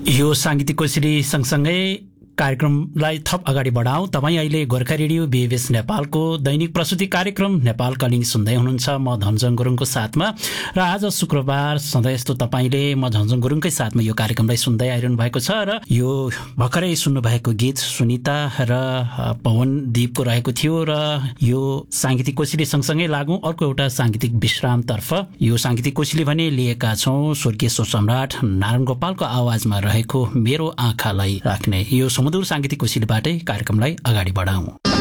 यो साङ्गीतिक कोसेली सँगसँगै कार्यक्रमलाई थप अगाडि बढाउँ। तपाईँ अहिले गोर्खा रेडियो बीएबीएस नेपालको दैनिक प्रस्तुति कार्यक्रम नेपाल कलिङ सुन्दै हुनुहुन्छ। म धनजङ गुरुङको साथमा र आज शुक्रबार सधैँ यस्तो तपाईँले म धनजङ गुरुङकै साथमा यो कार्यक्रमलाई सुन्दै आइरहनु भएको छ र यो भर्खरै सुन्नुभएको गीत सुनिता र पवन दीपको रहेको थियो। र यो साङ्गीतिक कोसेली सँगसँगै लागौँ अर्को एउटा साङ्गीतिक विश्रामतर्फ। यो साङ्गीतिक कोसेली भने लिएका छौँ स्वर्गीय स्वर सम्राट नारायण गोपालको आवाजमा रहेको मेरो आँखालाई राख्ने। यो सुमधुर साङ्गीतिक कोसेलीबाटै कार्यक्रमलाई अगाडि बढाउँ।